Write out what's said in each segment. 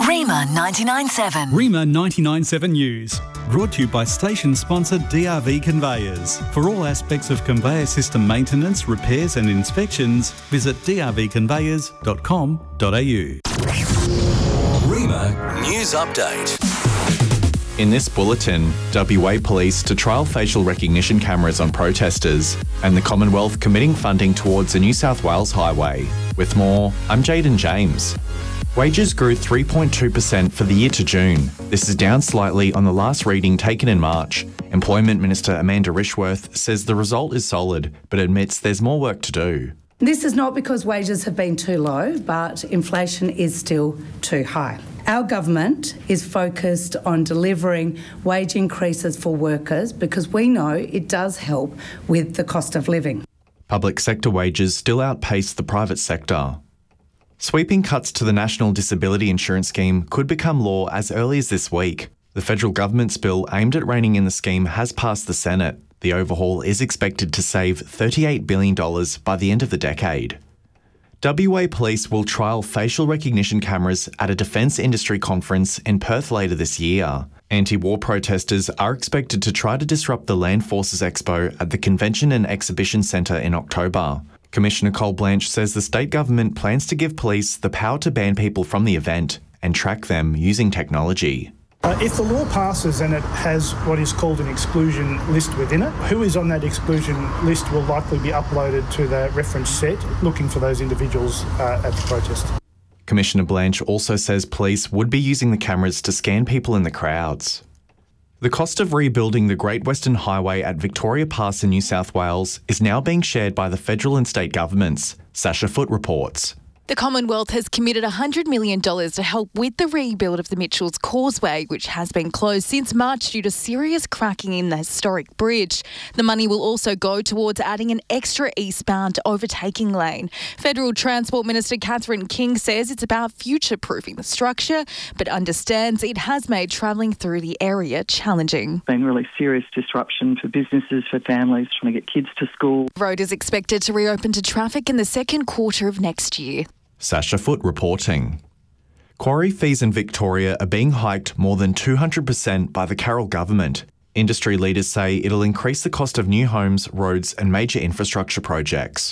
Rima 99.7. Rima 99.7 News. Brought to you by station sponsor DRV Conveyors. For all aspects of conveyor system maintenance, repairs and inspections, visit drvconveyors.com.au. Rima News Update. In this bulletin, WA Police to trial facial recognition cameras on protesters, and the Commonwealth committing funding towards a New South Wales highway. With more, I'm Jaden James. Wages grew 3.2% for the year to June. This is down slightly on the last reading taken in March. Employment Minister Amanda Rishworth says the result is solid, but admits there's more work to do. This is not because wages have been too low, but inflation is still too high. Our government is focused on delivering wage increases for workers because we know it does help with the cost of living. Public sector wages still outpace the private sector. Sweeping cuts to the National Disability Insurance Scheme could become law as early as this week. The federal government's bill aimed at reining in the scheme has passed the Senate. The overhaul is expected to save $38 billion by the end of the decade. WA Police will trial facial recognition cameras at a defence industry conference in Perth later this year. Anti-war protesters are expected to try to disrupt the Land Forces Expo at the Convention and Exhibition Centre in October. Commissioner Cole Blanche says the state government plans to give police the power to ban people from the event and track them using technology. If the law passes and it has what is called an exclusion list within it, who is on that exclusion list will likely be uploaded to the reference set, looking for those individuals at the protest. Commissioner Blanche also says police would be using the cameras to scan people in the crowds. The cost of rebuilding the Great Western Highway at Victoria Pass in New South Wales is now being shared by the federal and state governments. Sasha Foote reports. The Commonwealth has committed $100 million to help with the rebuild of the Mitchells Causeway, which has been closed since March due to serious cracking in the historic bridge. The money will also go towards adding an extra eastbound overtaking lane. Federal Transport Minister Catherine King says it's about future-proofing the structure, but understands it has made travelling through the area challenging. Been really serious disruption for businesses, for families trying to get kids to school. The road is expected to reopen to traffic in the second quarter of next year. Sasha Foote reporting. Quarry fees in Victoria are being hiked more than 200% by the Carroll government. Industry leaders say it'll increase the cost of new homes, roads and major infrastructure projects.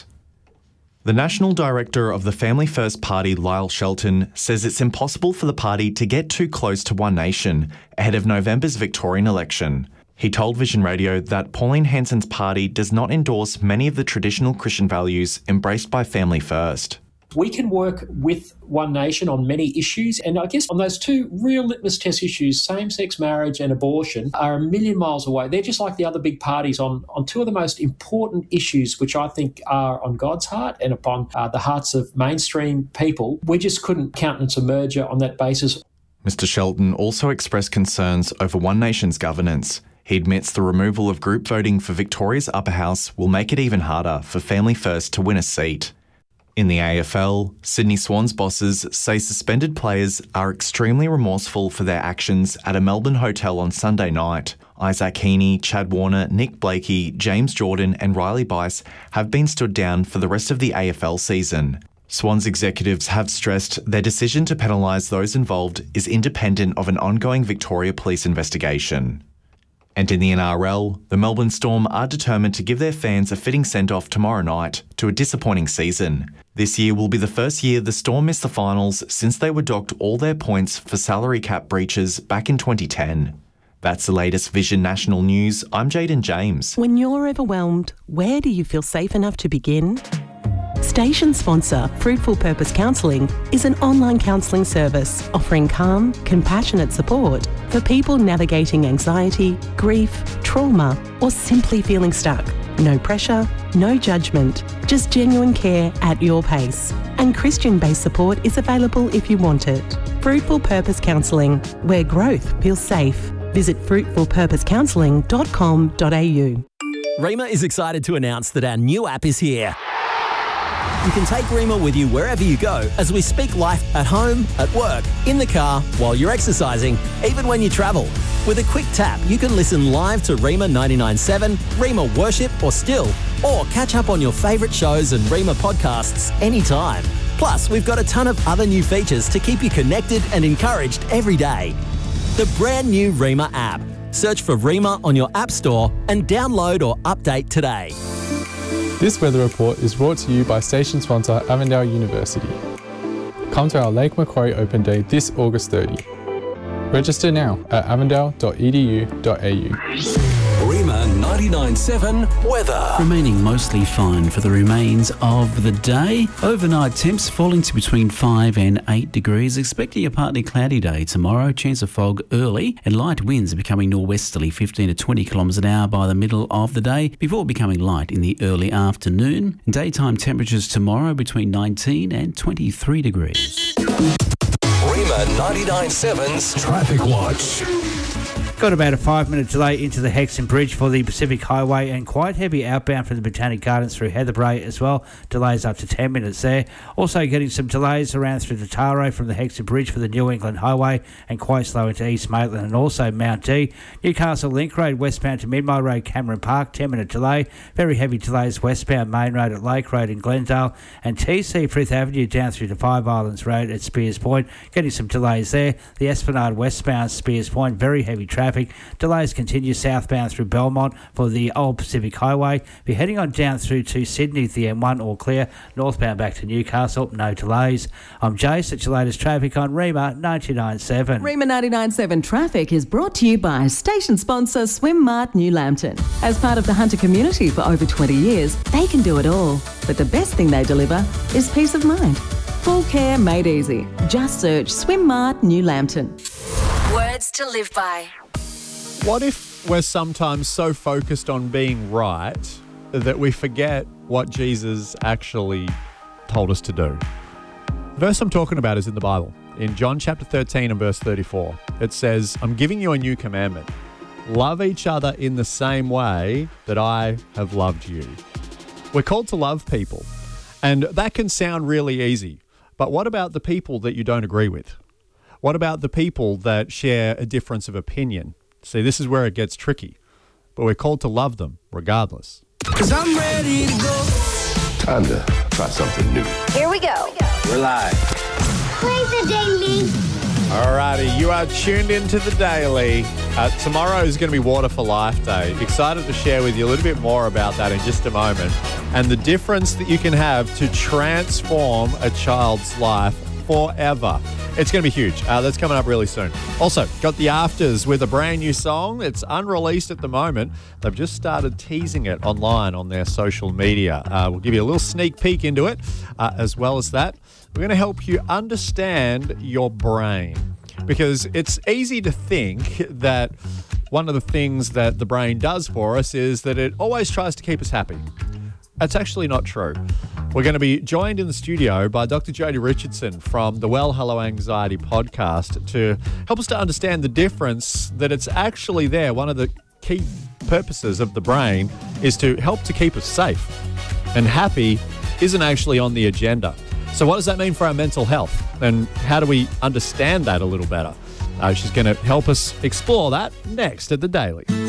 The National Director of the Family First Party, Lyle Shelton, says it's impossible for the party to get too close to One Nation ahead of November's Victorian election. He told Vision Radio that Pauline Hanson's party does not endorse many of the traditional Christian values embraced by Family First. We can work with One Nation on many issues, and I guess on those two real litmus test issues, same-sex marriage and abortion, are a million miles away. They're just like the other big parties on two of the most important issues, which I think are on God's heart and upon the hearts of mainstream people. We just couldn't countenance a merger on that basis. Mr Shelton also expressed concerns over One Nation's governance. He admits the removal of group voting for Victoria's upper house will make it even harder for Family First to win a seat. In the AFL, Sydney Swans bosses say suspended players are extremely remorseful for their actions at a Melbourne hotel on Sunday night. Isaac Heaney, Chad Warner, Nick Blakey, James Jordan and Riley Bice have been stood down for the rest of the AFL season. Swans executives have stressed their decision to penalise those involved is independent of an ongoing Victoria Police investigation. And in the NRL, the Melbourne Storm are determined to give their fans a fitting send-off tomorrow night to a disappointing season. This year will be the first year the Storm missed the finals since they were docked all their points for salary cap breaches back in 2010. That's the latest Vision National News. I'm Jaden James. When you're overwhelmed, where do you feel safe enough to begin? Station sponsor Fruitful Purpose Counselling is an online counselling service offering calm, compassionate support for people navigating anxiety, grief, trauma or simply feeling stuck. No pressure, no judgment, just genuine care at your pace. And Christian-based support is available if you want it. Fruitful Purpose Counselling, where growth feels safe. Visit fruitfulpurposecounselling.com.au. Rima is excited to announce that our new app is here. You can take Rima with you wherever you go as we speak life at home, at work, in the car, while you're exercising, even when you travel. With a quick tap, you can listen live to Rima 99.7, Rima Worship or Still, or catch up on your favourite shows and Rima podcasts anytime. Plus, we've got a ton of other new features to keep you connected and encouraged every day. The brand new Rima app. Search for Rima on your app store and download or update today. This weather report is brought to you by station sponsor Avondale University. Come to our Lake Macquarie Open Day this August 30. Register now at avondale.edu.au. Rima 99.7 weather. Remaining mostly fine for the remains of the day. Overnight temps falling to between 5 and 8 degrees. Expecting a partly cloudy day tomorrow. Chance of fog early and light winds becoming norwesterly 15 to 20 kilometres an hour by the middle of the day before becoming light in the early afternoon. Daytime temperatures tomorrow between 19 and 23 degrees. Rima 99.7's Traffic Watch. Got about a 5-minute delay into the Hexham Bridge for the Pacific Highway and quite heavy outbound from the Botanic Gardens through Heatherbrae as well. Delays up to 10 minutes there. Also getting some delays around through the Taro from the Hexham Bridge for the New England Highway and quite slow into East Maitland and also Mount D. Newcastle Link Road westbound to Midmore Road, Cameron Park, 10-minute delay. Very heavy delays westbound Main Road at Lake Road in Glendale and TC Frith Avenue down through to Five Islands Road at Spears Point. Getting some delays there. The Esplanade westbound Spears Point, very heavy traffic. Delays continue southbound through Belmont for the Old Pacific Highway. Be heading on down through to Sydney, the M1 all clear. Northbound back to Newcastle, no delays. I'm Jace, at your latest traffic on Rima 99.7. Rima 99.7 Traffic is brought to you by station sponsor Swimmart New Lambton. As part of the Hunter community for over 20 years, they can do it all. But the best thing they deliver is peace of mind. Full care made easy. Just search Swimmart New Lambton. Words to live by. What if we're sometimes so focused on being right that we forget what Jesus actually told us to do? The verse I'm talking about is in the Bible. In John chapter 13 and verse 34, it says, I'm giving you a new commandment. Love each other in the same way that I have loved you. We're called to love people, and that can sound really easy. But what about the people that you don't agree with? What about the people that share a difference of opinion? See, this is where it gets tricky, but we're called to love them regardless. 'Cause I'm ready to go. Time to try something new. Here we go. We're live. Play the daily. Alrighty, you are tuned into the Daily. Tomorrow is going to be Water for Life Day. Excited to share with you a little bit more about that in just a moment and the difference that you can have to transform a child's life forever. It's going to be huge. That's coming up really soon. Also, got the Afters with a brand new song. It's unreleased at the moment. They've just started teasing it online on their social media. We'll give you a little sneak peek into it. As well as that, we're going to help you understand your brain, because it's easy to think that one of the things that the brain does for us is that it always tries to keep us happy. That's actually not true. We're going to be joined in the studio by Dr. Jodie Richardson from the Well Hello Anxiety podcast to help us to understand the difference that it's actually there. One of the key purposes of the brain is to help to keep us safe, and happy isn't actually on the agenda. So what does that mean for our mental health, and how do we understand that a little better? She's going to help us explore that next at The Daily.